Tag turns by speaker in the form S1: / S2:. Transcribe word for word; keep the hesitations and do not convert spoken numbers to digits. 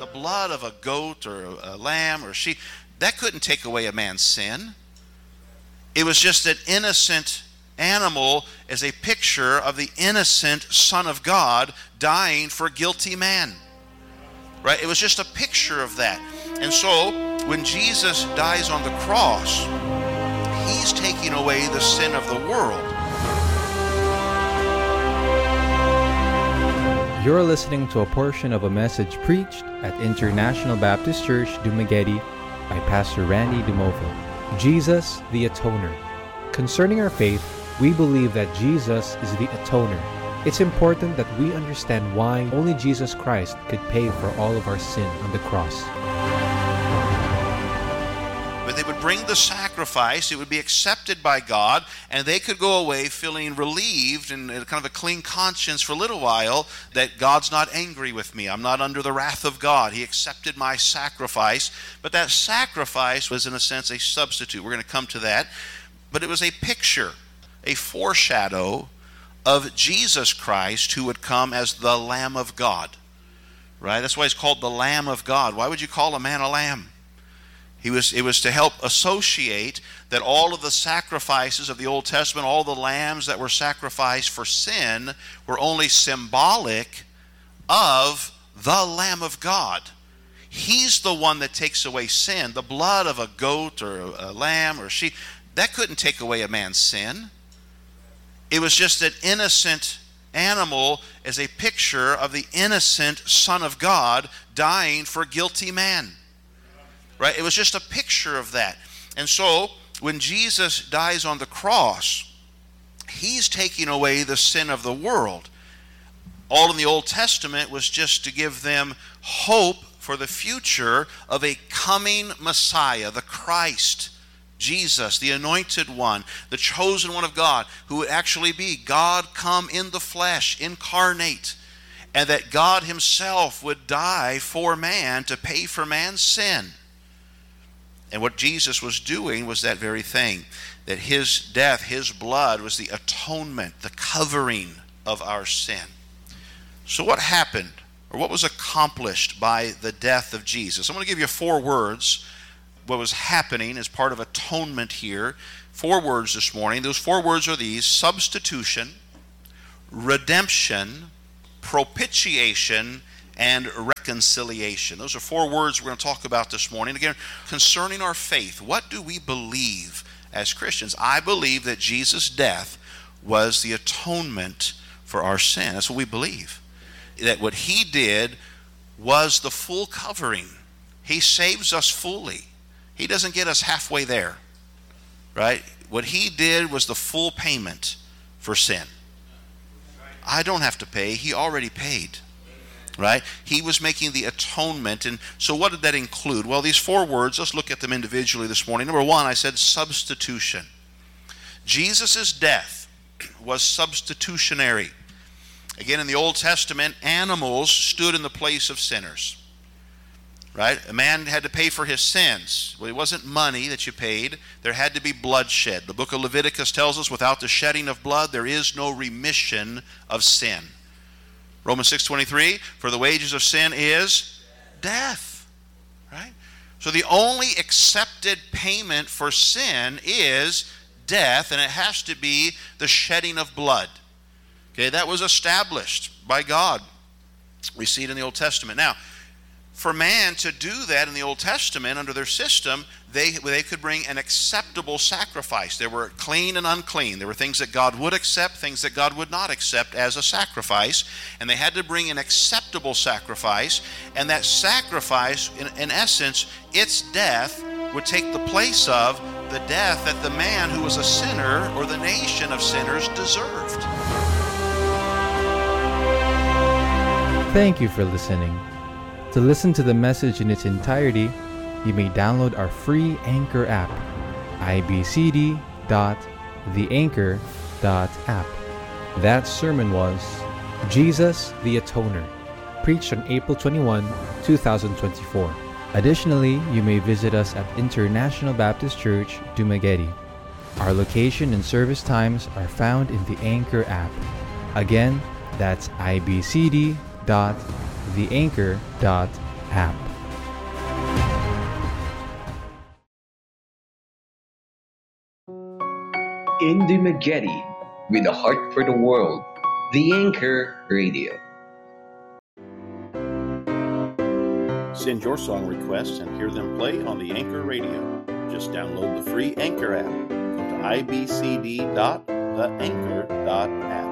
S1: The blood of a goat or a lamb or sheep, that couldn't take away a man's sin. It was just an innocent animal as a picture of the innocent Son of God dying for guilty man. Right? It was just a picture of that. And so, when Jesus dies on the cross, he's taking away the sin of the world.
S2: You're listening to a portion of a message preached at International Baptist Church, Dumaguete by Pastor Randy Dumovo. Jesus, the Atoner. Concerning our faith, we believe that Jesus is the Atoner. It's important that we understand why only Jesus Christ could pay for all of our sin on the cross.
S1: But they would bring the sacrifice, it would be accepted by God, and they could go away feeling relieved and kind of a clean conscience for a little while that God's not angry with me. I'm not under the wrath of God. He accepted my sacrifice. But that sacrifice was, in a sense, a substitute. We're going to come to that. But it was a picture, a foreshadow of Jesus Christ who would come as the Lamb of God. Right? That's why he's called the Lamb of God. Why would you call a man a lamb? He was, it was to help associate that all of the sacrifices of the Old Testament, all the lambs that were sacrificed for sin, were only symbolic of the Lamb of God. He's the one that takes away sin. The blood of a goat or a lamb or sheep, that couldn't take away a man's sin. It was just an innocent animal as a picture of the innocent Son of God dying for guilty man. Right? It was just a picture of that. And so, when Jesus dies on the cross, he's taking away the sin of the world. All in the Old Testament was just to give them hope for the future of a coming Messiah, the Christ, Jesus, the anointed one, the chosen one of God, who would actually be God come in the flesh, incarnate, and that God himself would die for man to pay for man's sin. And what Jesus was doing was that very thing, that his death, his blood was the atonement, the covering of our sin. So what happened, or what was accomplished by the death of Jesus? I'm going to give you four words, what was happening as part of atonement here. Four words this morning. Those four words are these: substitution, redemption, propitiation, and reconciliation. Those are four words we're going to talk about this morning. Again, concerning our faith, what do we believe as Christians? I believe that Jesus' death was the atonement for our sin. That's what we believe. That what he did was the full covering. He saves us fully. He doesn't get us halfway there. Right? What he did was the full payment for sin. I don't have to pay. He already paid. Right? He was making the atonement. And so what did that include? Well, these four words, let's look at them individually this morning. Number one, I said substitution. Jesus' death was substitutionary. Again, in the Old Testament, animals stood in the place of sinners. Right? A man had to pay for his sins. Well, it wasn't money that you paid. There had to be bloodshed. The book of Leviticus tells us, without the shedding of blood, there is no remission of sin. Romans six twenty-three, for the wages of sin is death. Right? So the only accepted payment for sin is death, and it has to be the shedding of blood. Okay, that was established by God. We see it in the Old Testament. Now, for man to do that in the Old Testament under their system, they, they could bring an acceptable sacrifice. There were clean and unclean. There were things that God would accept, things that God would not accept as a sacrifice. And they had to bring an acceptable sacrifice. And that sacrifice, in, in essence, its death would take the place of the death that the man who was a sinner or the nation of sinners deserved.
S2: Thank you for listening. To listen to the message in its entirety, you may download our free Anchor app, i b c d dot the anchor dot app. That sermon was Jesus the Atoner, preached on April twenty-first, twenty twenty-four. Additionally, you may visit us at International Baptist Church, Dumaguete. Our location and service times are found in the Anchor app. Again, that's i b c d dot the anchor dot app.
S3: In Dumaguete, with a heart for the world, the Anchor Radio.
S1: Send your song requests and hear them play on the Anchor Radio. Just download the free Anchor app. Go to I B C D dot the anchor dot app.